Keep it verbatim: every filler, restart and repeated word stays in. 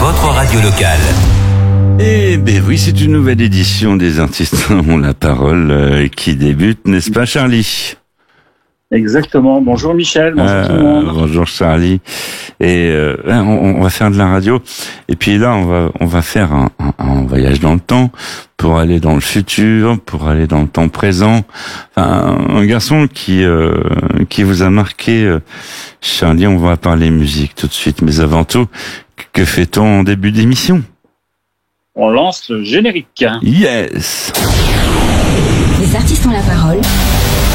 votre radio locale. Eh ben oui, c'est une nouvelle édition des artistes ont la parole euh, qui débute, n'est-ce pas Charlie ? Exactement. Bonjour Michel, bonjour euh, tout le monde. Bonjour Charlie. Et euh, on, on va faire de la radio. Et puis là, on va on va faire un, un, un voyage dans le temps pour aller dans le futur, pour aller dans le temps présent. Enfin, un garçon qui euh, qui vous a marqué, euh, Charlie. On va parler musique tout de suite, mais avant tout, que fait-on en début d'émission ? On lance le générique. Yes. Les artistes ont la parole.